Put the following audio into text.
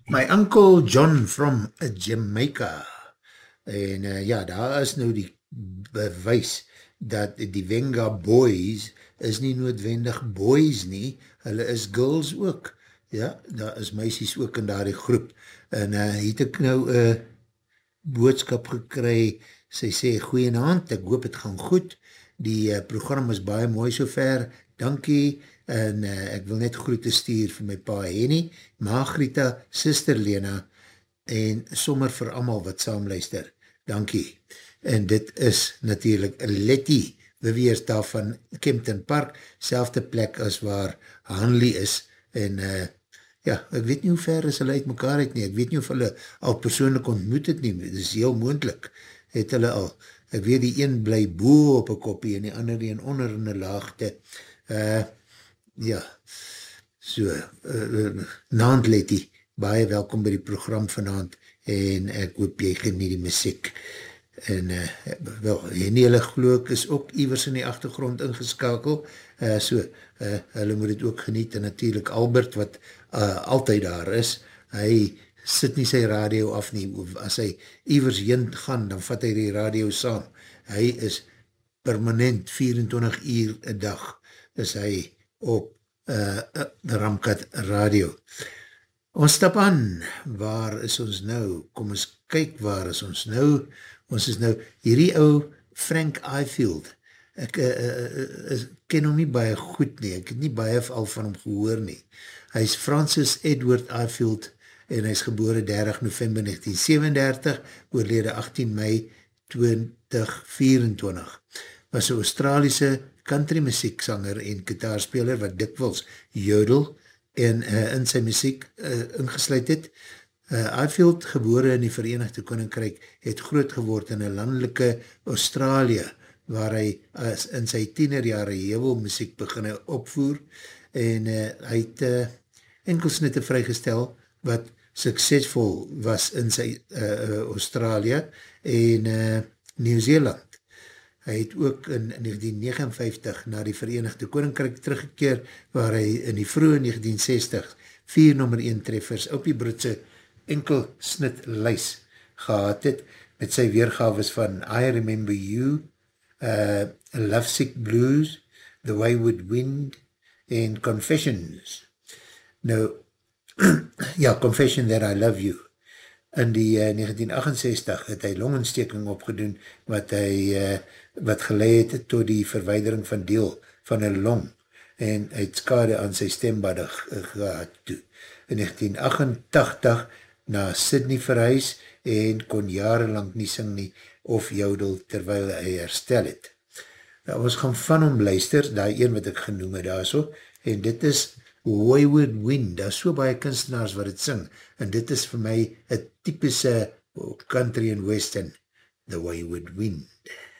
My uncle John from Jamaica. En ja, daar is nou die bewys dat die Venga Boys is nie noodwendig boys nie, hulle is girls ook. Ja, daar is meisies ook in daar die groep. En het ek nou boodskap gekry, sy sê, goeienaand, ek hoop het gaan goed, die program is baie mooi sover, dankie, en ek wil net groete stuur vir my pa Henny, Margrieta, sister Lena, en sommer vir amal wat saamluister, dankie, en dit is natuurlijk Letty, beweers daar van Kempton Park, selfde plek as waar Hanley is, en ja, ek weet nie hoe ver is hulle uit mekaar uit nie, ek weet nie of hulle al persoonlik ontmoet het nie, dit is heel moendlik, het hulle al, ek weet die een bly boe op een kopie, en die ander die onder in die laagte, ja, so, naand Letty, baie welkom by die program vanavond, en ek hoop jy geniet die muziek, en wel, Henny hulle geloof is ook iewers in die achtergrond ingeskakel, hulle moet het ook geniet, en natuurlijk Albert wat altyd daar is, hy sit nie sy radio af nie, as hy iewers heen gaan, dan vat hy die radio saam, hy is permanent 24 uur een dag, is hy op Ramkat Radio. Ons stap aan, waar is ons nou? Kom ons kyk, waar is ons nou? Ons is nou, hierdie ou Frank Ifield, ek ken hom nie baie goed nie, ek het nie baie al van hom gehoor nie. Hy is Francis Edward Ifield en hy is gebore 30 November 1937, oorlede 18 Mei 2024. Was een Australiese country muzieksanger en gitaarspeler wat dikwels jodel en in sy muziek ingesluit het. Ifield, gebore in die Verenigde Koninkryk, het groot geword in een landelike Australië, waar hy in sy tienerjare heel muziek begin opvoer, en hy het enkelsnitte vrygestel, wat suksesvol was in sy Australië en Nieuw-Zeeland. Hy het ook in 1959 na die Verenigde Koninkryk teruggekeer, waar hy in die vroege 1960 4 nummer 1 treffers op die Britse enkelsnit lys gehad het, met sy weergaves van I Remember You, Lovesick Blues, The Wayward Wind en Confessions. Nou, ja, Confession That I Love You. In die 1968 het hy longontsteking opgedoen wat geleid het tot die verweidering van deel van een long en hy het skade aan sy stembade gehad toe. In 1988 na Sydney verhuis en kon jarenlang nie sing nie of jodel terwyl hy herstel het. Nou, ons gaan van hom luister, die een wat ek genoem het daar so, en dit is Wayward Wind, daar is so baie kunstenaars wat het sing, en dit is vir my een typische country and western, The Wayward Wind.